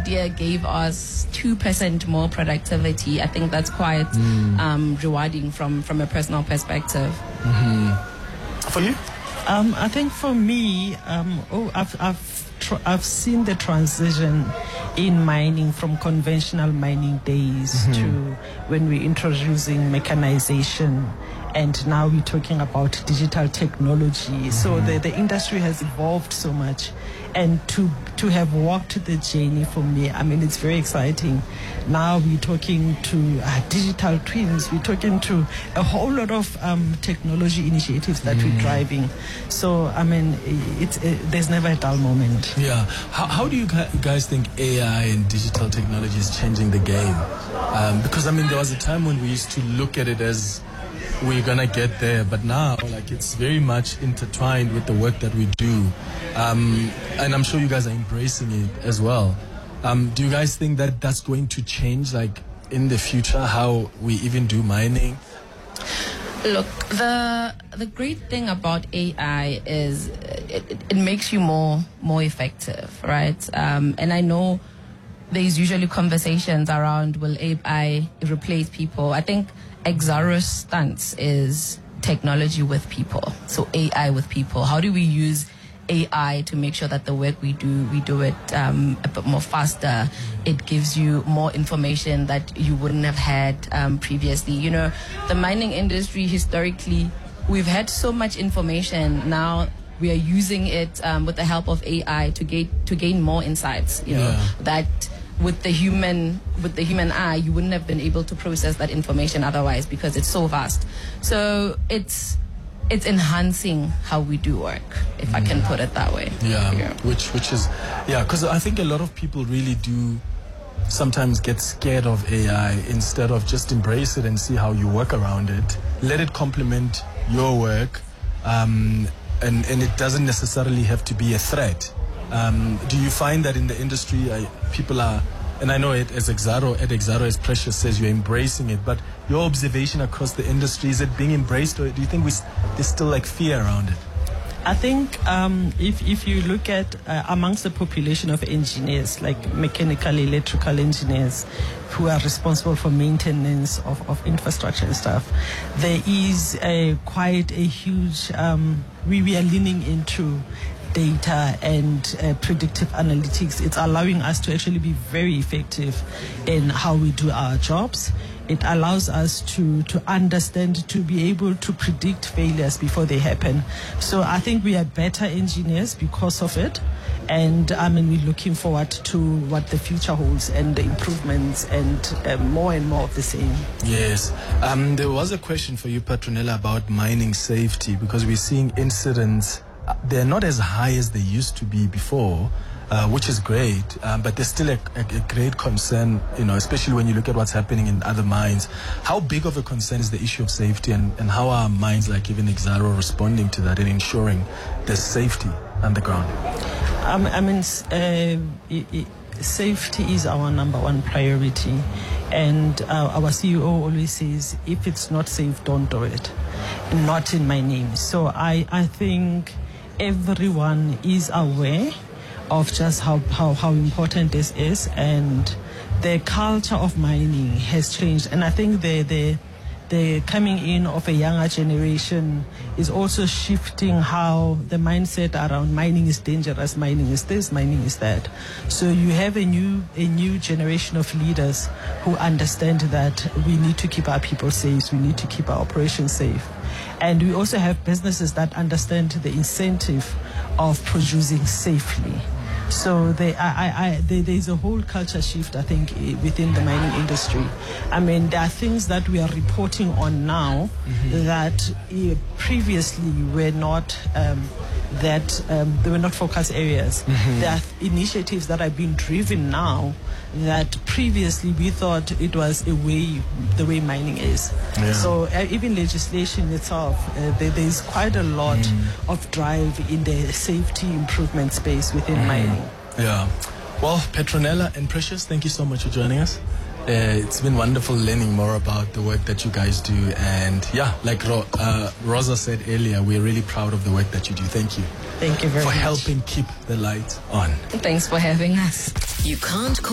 idea gave us 2% more productivity, I think that's quite rewarding from a personal perspective. For you? I think for me, I've seen the transition in mining from conventional mining days to when we're introducing mechanization, and now we're talking about digital technology. So the industry has evolved so much, and to have walked the journey for me, I mean, it's very exciting. Now we're talking to digital twins, we're talking to a whole lot of technology initiatives that we're driving. So, I mean, there's never a dull moment. Yeah. How do you guys think AI and digital technology is changing the game? Because, I mean, there was a time when we used to look at it as we're going to get there, but now, like, it's very much intertwined with the work that we do. And I'm sure you guys are embracing it as well. Do you guys think that that's going to change, like, in the future, how we even do mining? Look, the great thing about AI is it makes you more effective, right? And I know there's usually conversations around, will AI replace people? I think Exxaro's stance is technology with people, so AI with people. How do we use AI to make sure that the work we do it a bit more faster? It gives you more information that you wouldn't have had previously. You know, the mining industry historically, we've had so much information. Now we are using it with the help of AI to gain more insights. You know, that with the human eye, you wouldn't have been able to process that information otherwise, because it's so vast. So it's enhancing how we do work, if I can put it that way. Which is because I think a lot of people really do sometimes get scared of AI instead of just embrace it and see how you work around it. Let it complement your work, and it doesn't necessarily have to be a threat. Do you find that in the industry people are, and I know it as Exxaro, as Precious says, you're embracing it, but your observation across the industry, is it being embraced, or do you think there's still like fear around it? I think if you look at amongst the population of engineers, like mechanical, electrical engineers who are responsible for maintenance of infrastructure and stuff, there is quite a huge, we are leaning into data and predictive analytics. It's allowing us to actually be very effective in how we do our jobs. It allows us to understand, to be able to predict failures before they happen. So I think we are better engineers because of it. And I mean, we're looking forward to what the future holds and the improvements and more of the same. Yes. There was a question for you, Petronella, about mining safety, because we're seeing incidents. They're not as high as they used to be before, which is great, but there's still a great concern, you know, especially when you look at what's happening in other mines. How big of a concern is the issue of safety, and how are mines like even Exxaro responding to that and ensuring there's safety underground? I mean, safety is our number one priority, and our CEO always says, if it's not safe, don't do it. Not in my name. So I think everyone is aware of just how important this is, and the culture of mining has changed. And I think the coming in of a younger generation is also shifting how the mindset around mining is dangerous, mining is this, mining is that. So you have a new generation of leaders who understand that we need to keep our people safe, we need to keep our operations safe. And we also have businesses that understand the incentive of producing safely. So there's a whole culture shift, I think, within the mining industry. I mean, there are things that we are reporting on now that previously were not they were not focus areas. There are initiatives that are being driven now that previously we thought it was the way mining is. So even legislation itself, there's quite a lot of drive in the safety improvement space within mining. Yeah. Well, Petronella and Precious, thank you so much for joining us. It's been wonderful learning more about the work that you guys do. And yeah, like Rosa said earlier, we're really proud of the work that you do. Thank you. Thank you very much. For helping keep the light on. Thanks for having us. You can't